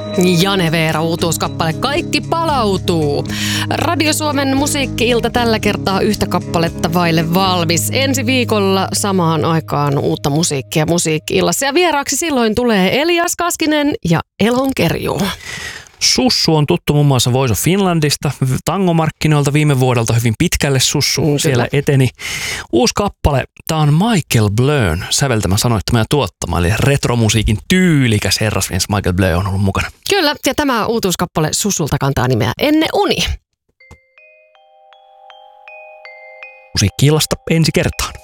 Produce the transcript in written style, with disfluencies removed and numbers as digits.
Jane Veera, uutuuskappale Kaikki palautuu. Radio Suomen musiikki-ilta tällä kertaa yhtä kappaletta vaille valmis. Ensi viikolla samaan aikaan uutta musiikkia musiikki-illassa. Ja vieraaksi silloin tulee Elias Kaskinen ja Elonkerjuu. Sussu on tuttu muun muassa Voice of Finlandista, tangomarkkinoilta viime vuodelta hyvin pitkälle Sussu siellä eteni. Uusi kappale, tämä on Michael Blön säveltämä, sanoittama ja tuottama, eli retromusiikin tyylikäs herrasmies Michael Blö on ollut mukana. Kyllä, ja tämä uutuuskappale Sussulta kantaa nimeä Enne uni. Musiikki-illasta ensi kertaan.